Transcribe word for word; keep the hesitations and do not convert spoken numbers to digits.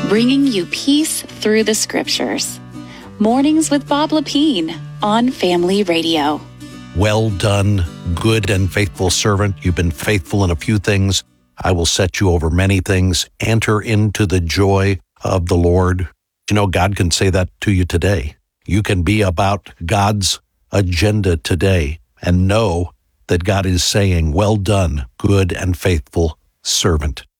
bringing you peace through the scriptures. Mornings with Bob Lepine on Family Radio. Well done, good and faithful servant. You've been faithful in a few things. I will set you over many things. Enter into the joy of the Lord. You know, God can say that to you today. You can be about God's agenda today and know that God is saying, well done, good and faithful servant.